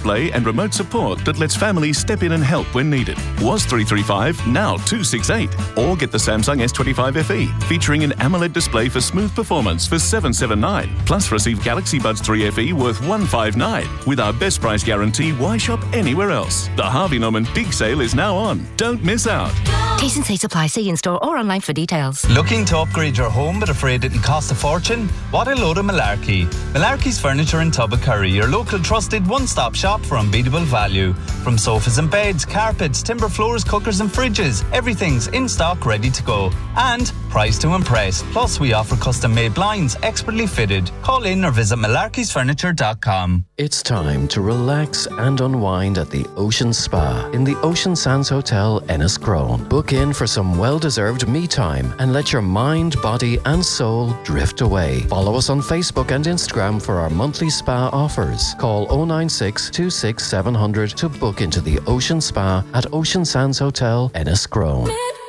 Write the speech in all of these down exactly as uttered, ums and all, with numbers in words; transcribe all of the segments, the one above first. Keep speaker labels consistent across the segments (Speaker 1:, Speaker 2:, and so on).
Speaker 1: display and remote support that lets families step in and help when needed. Was three three five, now two six eight. Or get the Samsung S twenty-five F E, featuring an AMOLED display for smooth performance for seven seven nine. Plus receive Galaxy Buds three F E worth one five nine. With our best price guarantee, why shop anywhere else? The Harvey Norman Big Sale is now on. Don't miss out.
Speaker 2: T's and C's apply. See in-store or online for details.
Speaker 3: Looking to upgrade your home but afraid it'll cost a fortune? What a load of malarkey. Malarkey's Furniture in Tubbacurry, your local trusted one-stop shop for unbeatable value. From sofas and beds, carpets, timber floors, cookers and fridges, everything's in stock, ready to go. And price to impress. Plus, we offer custom-made blinds, expertly fitted. Call in or visit malarkeys furniture dot com.
Speaker 4: It's time to relax and unwind at the Ocean Spa in the Ocean Sands Hotel, Enniscrone. Book in for some well-deserved me time and let your mind, body and soul drift away. Follow us on Facebook and Instagram for our monthly spa offers. Call oh nine six, two six seven zero zero to book into the Ocean Spa at Ocean Sands Hotel, Enniscrone.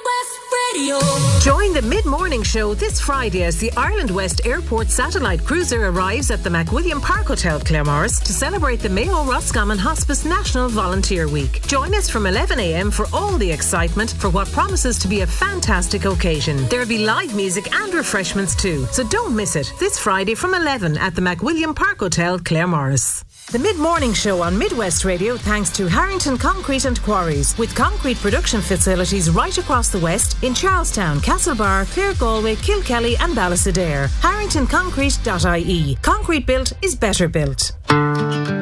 Speaker 5: Join the mid-morning show this Friday as the Ireland West Airport satellite cruiser arrives at the McWilliam Park Hotel, Claremorris, to celebrate the Mayo Roscommon Hospice National Volunteer Week. Join us from eleven a m for all the excitement for what promises to be a fantastic occasion. There'll be live music and refreshments too, so don't miss it. This Friday from eleven at the McWilliam Park Hotel, Claremorris. The mid-morning show on Midwest Radio thanks to Harrington Concrete and Quarries, with concrete production facilities right across the West in Charlestown, Castlebar, Clare Galway, Kilkelly and Ballysadare. harrington concrete dot I E. Concrete built is better built.